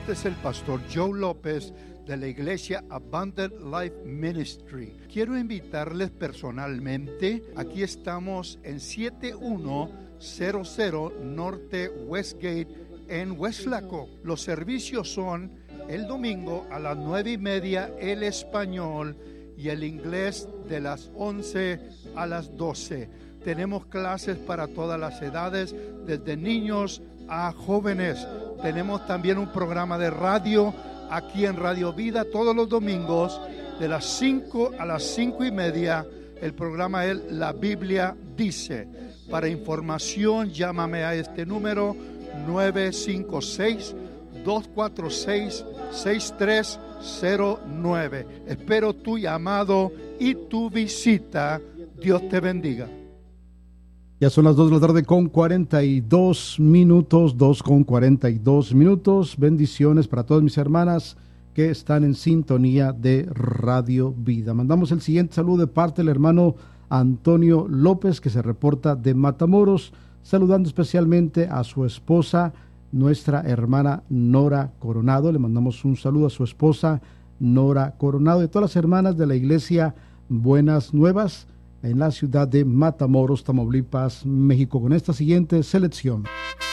Este es el pastor Joe López de la iglesia Abundant Life Ministry. Quiero invitarles personalmente. Aquí estamos en 7100 Norte Westgate en Weslaco. Los servicios son el domingo a las 9:30 el español y el inglés de las 11 a las 12. Tenemos clases para todas las edades, desde niños a jóvenes. Tenemos también un programa de radio aquí en Radio Vida todos los domingos de las 5 a las 5:30. El programa es La Biblia Dice. Para información, llámame a este número 956-246-6309. Espero tu llamado y tu visita. Dios te bendiga. Ya son las 2 de la tarde con 42 minutos, 2:42 minutos. Bendiciones para todas mis hermanas que están en sintonía de Radio Vida. Mandamos el siguiente saludo de parte del hermano Antonio López, que se reporta de Matamoros, saludando especialmente a su esposa, nuestra hermana Nora Coronado. Le mandamos un saludo a su esposa Nora Coronado y a todas las hermanas de la iglesia Buenas Nuevas en la ciudad de Matamoros, Tamaulipas, México, con esta siguiente selección.